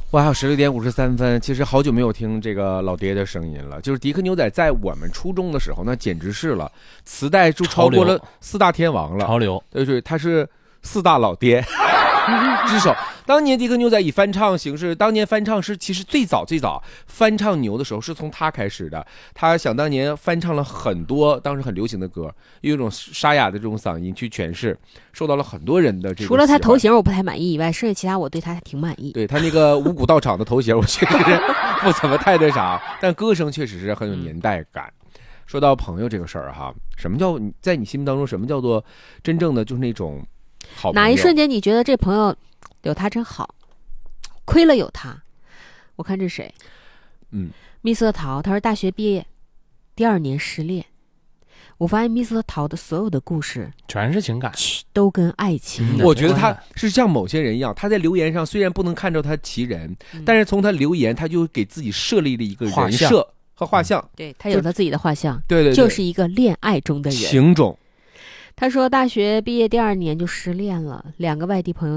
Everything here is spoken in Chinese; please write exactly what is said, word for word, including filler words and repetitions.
哇，十六点五十三分，其实好久没有听这个老爹的声音了。就是迪克牛仔在我们初中的时候，那简直是了，磁带就超过了四大天王了。 潮流， 对对，他是四大老爹之首。当年迪克牛仔以翻唱形式，当年翻唱是其实最早最早翻唱牛的时候是从他开始的。他想当年翻唱了很多当时很流行的歌，用一种沙哑的这种嗓音去诠释，受到了很多人的这个。 除了他头型我不太满意以外，剩下其他我对他还挺满意。 对，他那个五谷道场的头型，我确实不怎么太那啥，但歌声确实是很有年代感。嗯、说到朋友这个事儿哈，什么叫在你心目当中什么叫做真正的就是那种好朋友？ 哪一瞬间你觉得这朋友有他真好，亏了有他？我看这谁， 嗯， 密斯特陶，他说大学毕业第二年失恋。我发现密斯特陶的所有的故事全是情感， 都跟爱情、 嗯。我觉得他是像某些人一样，他在留言上虽然不能看到他其人，嗯、但是从他留言，他就给自己设立了一个人设和画像。 嗯、对他有他自己的画像， 对 对, 对， 就是一个恋爱中的人。 情种。 他说大学毕业第二年就失恋了，两个外地朋友